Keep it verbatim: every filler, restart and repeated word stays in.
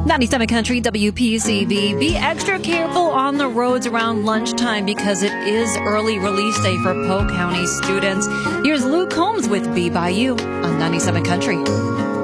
ninety-seven Country W P C V. Be extra careful on the roads around lunchtime because it is early release day for Polk County students. Here's Luke Combs with Be By You on ninety-seven Country.